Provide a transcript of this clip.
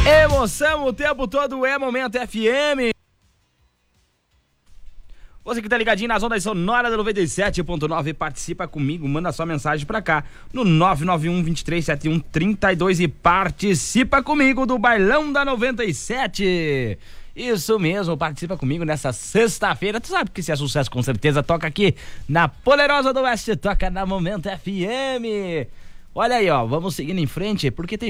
Emoção o tempo todo é Momento FM. Você que tá ligadinho nas ondas sonoras da 97.9, participa comigo, manda sua mensagem pra cá no 991-237132 e participa comigo do Bailão da 97. Isso mesmo, participa comigo nessa sexta-feira. Tu sabe que se é sucesso com certeza toca aqui na Poderosa do Oeste, toca na Momento FM. Olha aí, ó, vamos seguindo em frente porque tem